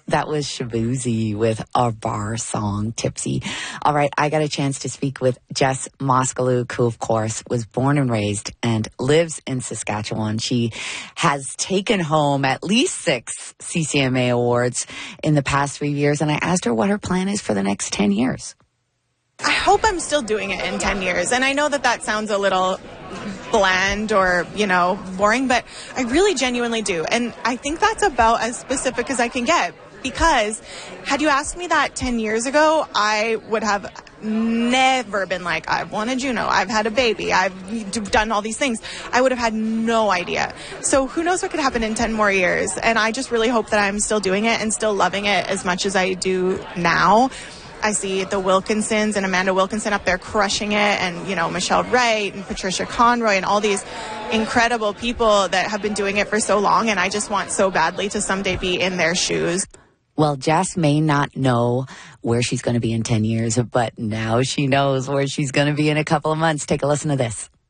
That was Shabuzi with our bar song, Tipsy. All right, I got a chance to speak with Jess Moskaluke, who, of course, was born and raised and lives in Saskatchewan. She has taken home at least 6 CCMA awards in the past 3 years, and I asked her what her plan is for the next 10 years. I hope I'm still doing it in 10 years, and I know that sounds a little bland or, boring, but I really genuinely do, and I think that's about as specific as I can get. Because had you asked me that 10 years ago, I would have never been like, I've won a Juno, I've had a baby, I've done all these things. I would have had no idea. So who knows what could happen in 10 more years. And I just really hope that I'm still doing it and still loving it as much as I do now. I see the Wilkinsons and Amanda Wilkinson up there crushing it, and, Michelle Wright and Patricia Conroy and all these incredible people that have been doing it for so long. And I just want so badly to someday be in their shoes. Well, Jess may not know where she's going to be in 10 years, but now she knows where she's going to be in a couple of months. Take a listen to this.